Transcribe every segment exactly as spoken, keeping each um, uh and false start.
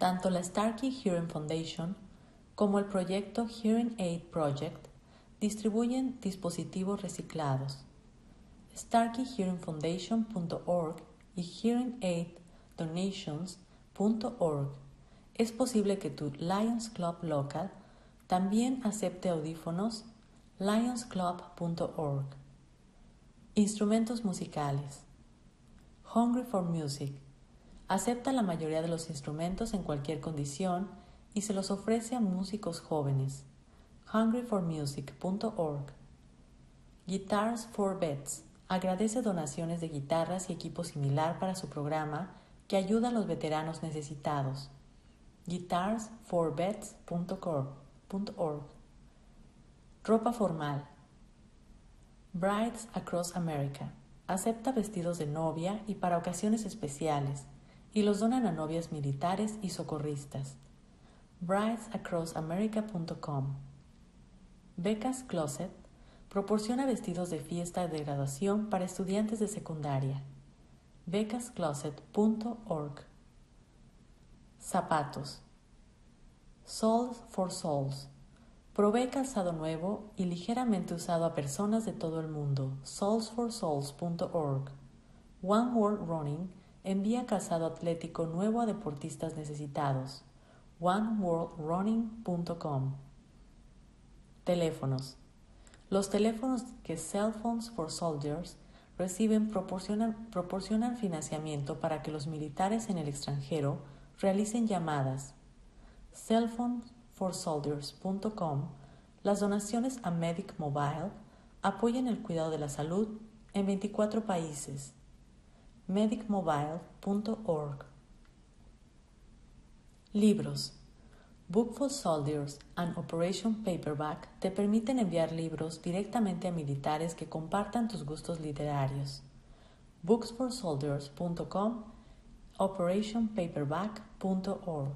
Tanto la Starkey Hearing Foundation como el proyecto Hearing Aid Project distribuyen dispositivos reciclados. starkey hearing foundation punto org y hearing aid donations punto org. Es posible que tu Lions Club local también acepte audífonos. lions club punto org. Instrumentos musicales. Hungry for Music acepta la mayoría de los instrumentos en cualquier condición y se los ofrece a músicos jóvenes. hungry for music punto org. Guitars for Vets agradece donaciones de guitarras y equipo similar para su programa que ayuda a los veteranos necesitados. guitars for vets punto org. Ropa formal. Brides Across America acepta vestidos de novia y para ocasiones especiales y los donan a novias militares y socorristas. brides across america punto com. Becca's Closet proporciona vestidos de fiesta de graduación para estudiantes de secundaria. becas closet punto org. Zapatos. Soles for Souls provee calzado nuevo y ligeramente usado a personas de todo el mundo. soles for souls punto org. One World Running envía calzado atlético nuevo a deportistas necesitados. one world running punto com. Teléfonos. Los teléfonos que Cell Phones for Soldiers reciben proporcionan, proporcionan financiamiento para que los militares en el extranjero realicen llamadas. cell phones for soldiers punto com. Las donaciones a Medic Mobile apoyan el cuidado de la salud en veinticuatro países. medic mobile punto org. Libros. Book for Soldiers and Operation Paperback te permiten enviar libros directamente a militares que compartan tus gustos literarios. books for soldiers punto com, operation paperback punto org.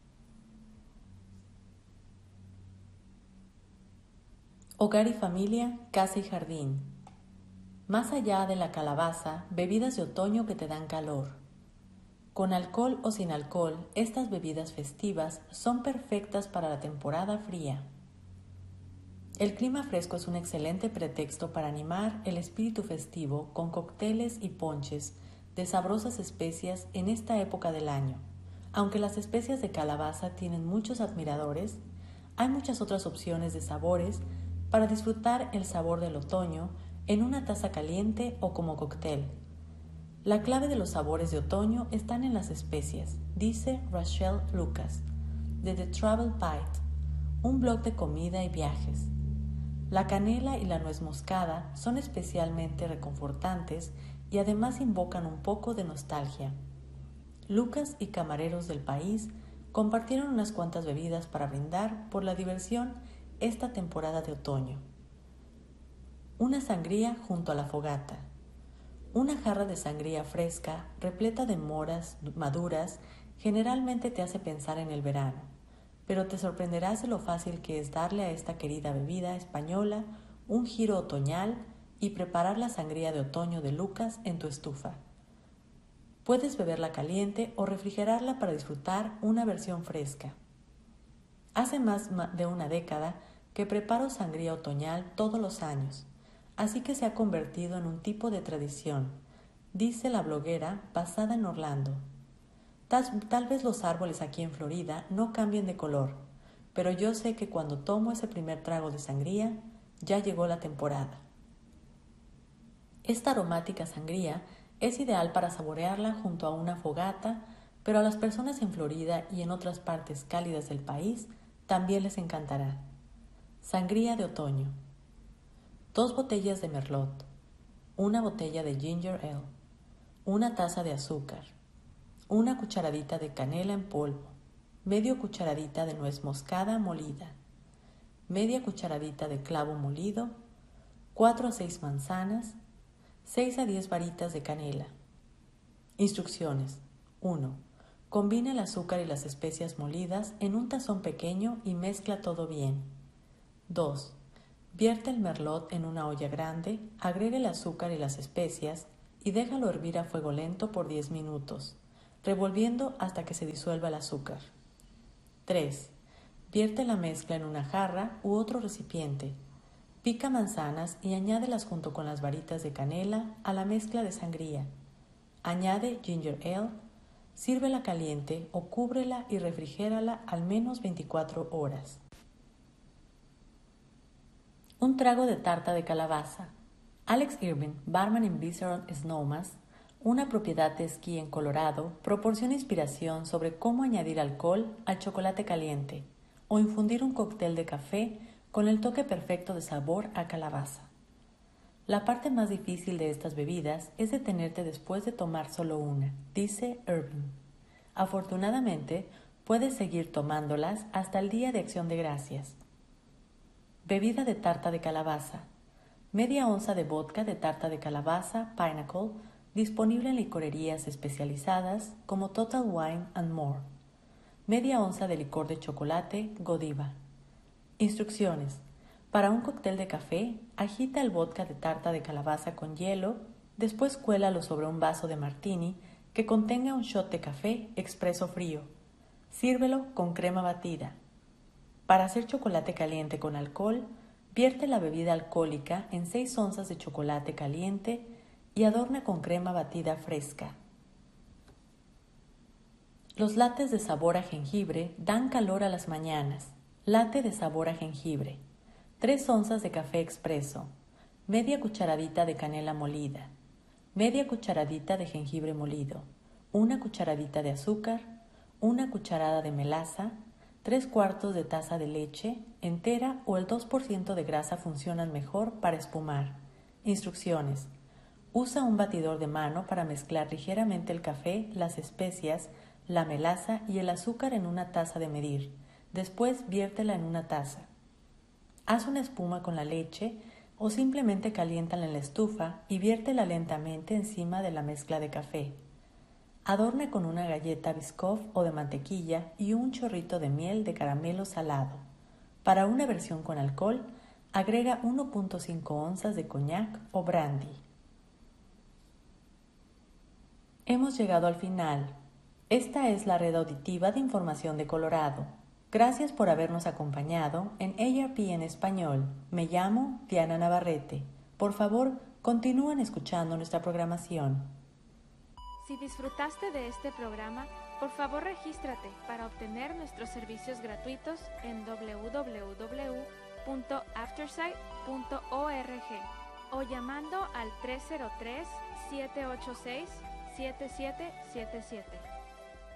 Hogar y familia, casa y jardín. Más allá de la calabaza, bebidas de otoño que te dan calor. Con alcohol o sin alcohol, estas bebidas festivas son perfectas para la temporada fría. El clima fresco es un excelente pretexto para animar el espíritu festivo con cócteles y ponches de sabrosas especias en esta época del año. Aunque las especias de calabaza tienen muchos admiradores, hay muchas otras opciones de sabores para disfrutar el sabor del otoño en una taza caliente o como cóctel. La clave de los sabores de otoño están en las especias, dice Rachel Lucas, de The Travel Bite, un blog de comida y viajes. La canela y la nuez moscada son especialmente reconfortantes y además invocan un poco de nostalgia. Lucas y camareros del país compartieron unas cuantas bebidas para brindar por la diversión esta temporada de otoño. Una sangría junto a la fogata. Una jarra de sangría fresca, repleta de moras maduras, generalmente te hace pensar en el verano, pero te sorprenderás de lo fácil que es darle a esta querida bebida española un giro otoñal y preparar la sangría de otoño de Lucas en tu estufa. Puedes beberla caliente o refrigerarla para disfrutar una versión fresca. Hace más de una década que preparo sangría otoñal todos los años, así que se ha convertido en un tipo de tradición, dice la bloguera basada en Orlando. Tal, tal vez los árboles aquí en Florida no cambien de color, pero yo sé que cuando tomo ese primer trago de sangría, ya llegó la temporada. Esta aromática sangría es ideal para saborearla junto a una fogata, pero a las personas en Florida y en otras partes cálidas del país también les encantará. Sangría de otoño. Dos botellas de merlot, una botella de ginger ale, una taza de azúcar, una cucharadita de canela en polvo, medio cucharadita de nuez moscada molida, media cucharadita de clavo molido, cuatro a seis manzanas, seis a diez varitas de canela. Instrucciones. uno. Combina el azúcar y las especias molidas en un tazón pequeño y mezcla todo bien. dos. Vierte el merlot en una olla grande, agrega el azúcar y las especias y déjalo hervir a fuego lento por diez minutos, revolviendo hasta que se disuelva el azúcar. tres. Vierte la mezcla en una jarra u otro recipiente. Pica manzanas y añádelas junto con las varitas de canela a la mezcla de sangría. Añade ginger ale, sírvela caliente o cúbrela y refrigérala al menos veinticuatro horas. Un trago de tarta de calabaza. Alex Irving, barman en Visceral Snowmass, una propiedad de esquí en Colorado, proporciona inspiración sobre cómo añadir alcohol al chocolate caliente o infundir un cóctel de café con el toque perfecto de sabor a calabaza. La parte más difícil de estas bebidas es detenerte después de tomar solo una, dice Irving. Afortunadamente, puedes seguir tomándolas hasta el Día de Acción de Gracias. Bebida de tarta de calabaza. Media onza de vodka de tarta de calabaza, Pinnacle, disponible en licorerías especializadas como Total Wine and More. Media onza de licor de chocolate, Godiva. Instrucciones. Para un cóctel de café, agita el vodka de tarta de calabaza con hielo, después cuélalo sobre un vaso de martini que contenga un shot de café expreso frío. Sírvelo con crema batida. Para hacer chocolate caliente con alcohol, vierte la bebida alcohólica en seis onzas de chocolate caliente y adorna con crema batida fresca. Los lates de sabor a jengibre dan calor a las mañanas. Latte de sabor a jengibre. tres onzas de café expreso. Media cucharadita de canela molida. Media cucharadita de jengibre molido. Una cucharadita de azúcar. Una cucharada de melaza. Tres cuartos de taza de leche, entera o el dos por ciento de grasa funcionan mejor para espumar. Instrucciones. Usa un batidor de mano para mezclar ligeramente el café, las especias, la melaza y el azúcar en una taza de medir. Después viértela en una taza. Haz una espuma con la leche o simplemente caliéntala en la estufa y viértela lentamente encima de la mezcla de café. Adorna con una galleta Biscoff o de mantequilla y un chorrito de miel de caramelo salado. Para una versión con alcohol, agrega uno punto cinco onzas de coñac o brandy. Hemos llegado al final. Esta es la red auditiva de información de Colorado. Gracias por habernos acompañado en A R P en español. Me llamo Diana Navarrete. Por favor, continúen escuchando nuestra programación. Si disfrutaste de este programa, por favor regístrate para obtener nuestros servicios gratuitos en doble u doble u doble u punto aftersight punto org o llamando al tres cero tres, siete ocho seis, siete siete siete siete.